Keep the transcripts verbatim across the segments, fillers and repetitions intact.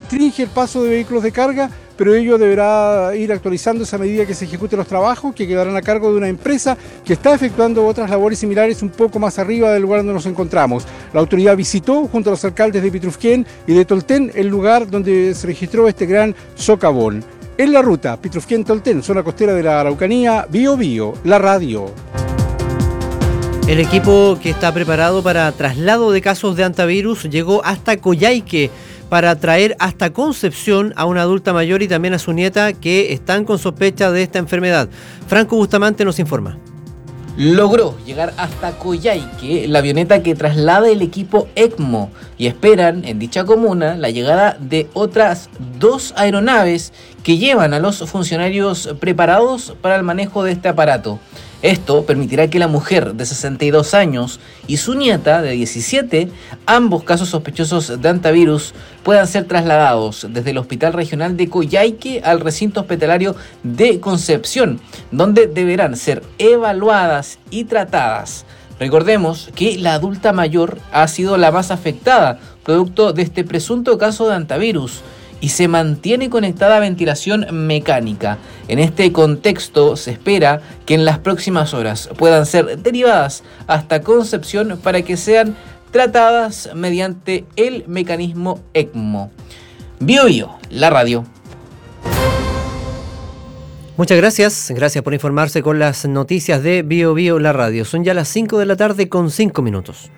restringe el paso de vehículos de carga, pero ello deberá ir actualizándose a medida que se ejecuten los trabajos, que quedarán a cargo de una empresa que está efectuando otras labores similares un poco más arriba del lugar donde nos encontramos. La autoridad visitó, junto a los alcaldes de Pitrufquén y de Tolten, el lugar donde se registró este gran socavón. En la ruta Pitrufquén-Tolten, zona costera de la Araucanía, Bio Bio, la radio. El equipo que está preparado para traslado de casos de hantavirus llegó hasta Coyhaique para traer hasta Concepción a una adulta mayor y también a su nieta que están con sospecha de esta enfermedad. Franco Bustamante nos informa. Logró llegar hasta Coyhaique la avioneta que traslada el equipo ECMO y esperan en dicha comuna la llegada de otras dos aeronaves que llevan a los funcionarios preparados para el manejo de este aparato. Esto permitirá que la mujer de sesenta y dos años y su nieta de diecisiete, ambos casos sospechosos de hantavirus, puedan ser trasladados desde el Hospital Regional de Coyhaique al recinto hospitalario de Concepción, donde deberán ser evaluadas y tratadas. Recordemos que la adulta mayor ha sido la más afectada, producto de este presunto caso de hantavirus, y se mantiene conectada a ventilación mecánica. En este contexto se espera que en las próximas horas puedan ser derivadas hasta Concepción para que sean tratadas mediante el mecanismo ECMO. Bio Bio, la radio. Muchas gracias, gracias por informarse con las noticias de Bio Bio, la radio. Son ya las cinco de la tarde con cinco minutos.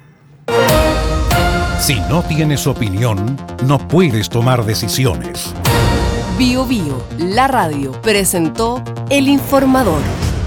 Si no tienes opinión, no puedes tomar decisiones. Bio Bio, la radio, presentó El Informador.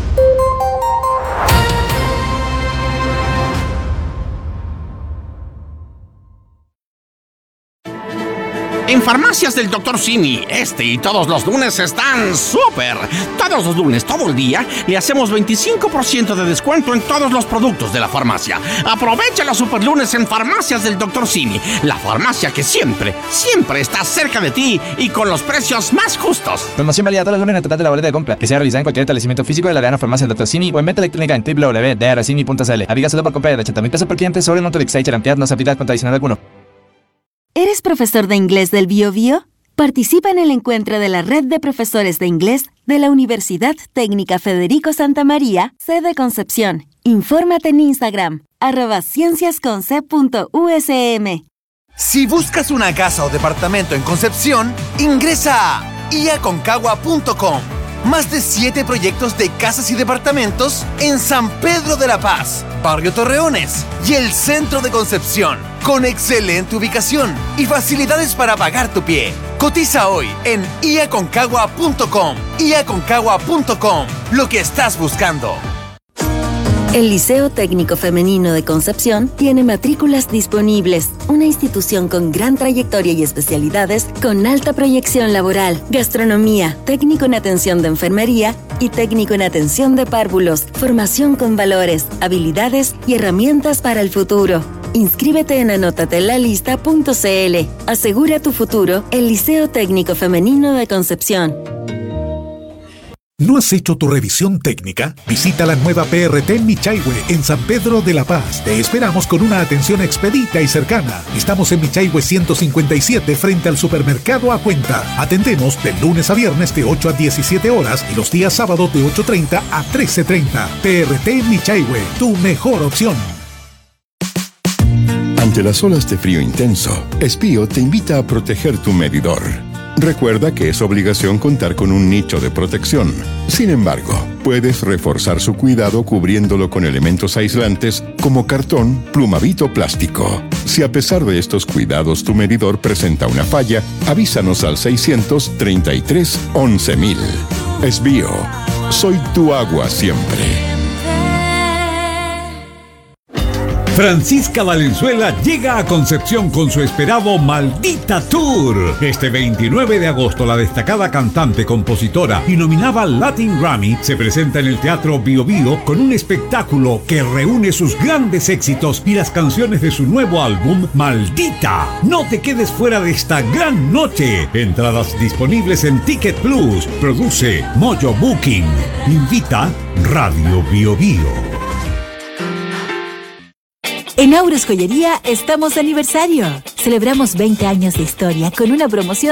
En Farmacias del doctor Simi, este y todos los lunes están súper. Todos los lunes, todo el día, le hacemos veinticinco por ciento de descuento en todos los productos de la farmacia. Aprovecha los super lunes en Farmacias del doctor Simi, la farmacia que siempre, siempre está cerca de ti y con los precios más justos. Promoción válida todos los lunes en el total de la boleta de compra, que sea realizada en cualquier establecimiento físico de la Arena Farmacia del doctor Simi o en venta electrónica en doble u doble u doble u punto d r simi punto c l. Aplica solo por compra de ochenta mil pesos por cliente sobre el Notolix. Cherantead no se aplica con adicional alguno. ¿Eres profesor de inglés del Bio Bio? Participa en el encuentro de la Red de Profesores de Inglés de la Universidad Técnica Federico Santa María, sede Concepción. Infórmate en Instagram, arroba cienciasconce punto u s m. Si buscas una casa o departamento en Concepción, ingresa a i a concagua punto com. Más de siete proyectos de casas y departamentos en San Pedro de la Paz, Barrio Torreones y el centro de Concepción, con excelente ubicación y facilidades para pagar tu pie. Cotiza hoy en i a concagua punto com. i a concagua punto com. Lo que estás buscando. El Liceo Técnico Femenino de Concepción tiene matrículas disponibles, una institución con gran trayectoria y especialidades con alta proyección laboral, gastronomía, técnico en atención de enfermería y técnico en atención de párvulos, formación con valores, habilidades y herramientas para el futuro. Inscríbete en anotatelalista punto c l. Asegura tu futuro, el Liceo Técnico Femenino de Concepción. ¿No has hecho tu revisión técnica? Visita la nueva P R T Michaihue en San Pedro de la Paz. Te esperamos con una atención expedita y cercana. Estamos en Michaihue ciento cincuenta y siete frente al supermercado A Cuenta. Atendemos de lunes a viernes de ocho a diecisiete horas y los días sábados de ocho treinta a trece treinta. P R T Michaihue, tu mejor opción. Ante las olas de frío intenso, Espío te invita a proteger tu medidor. Recuerda que es obligación contar con un nicho de protección. Sin embargo, puedes reforzar su cuidado cubriéndolo con elementos aislantes como cartón, plumavit o plástico. Si a pesar de estos cuidados tu medidor presenta una falla, avísanos al seiscientos treinta y tres once mil. Espío, soy tu agua siempre. Francisca Valenzuela llega a Concepción con su esperado Maldita Tour. Este veintinueve de agosto, la destacada cantante, compositora y nominada al Latin Grammy se presenta en el Teatro Bio Bio con un espectáculo que reúne sus grandes éxitos y las canciones de su nuevo álbum Maldita. No te quedes fuera de esta gran noche. Entradas disponibles en Ticket Plus. Produce Mojo Booking. Invita Radio Bio Bio. En Auros Joyería estamos de aniversario. Celebramos veinte años de historia con una promoción